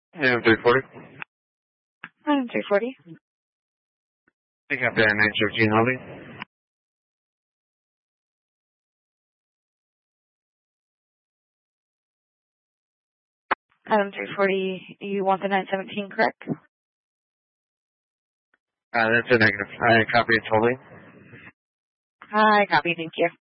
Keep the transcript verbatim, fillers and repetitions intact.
Item three forty. Item three forty. Pick up there nine fifteen holding. Item three forty, you want the nine seventeen, correct? Uh, that's a negative. I copy it's holding. I copy, thank you.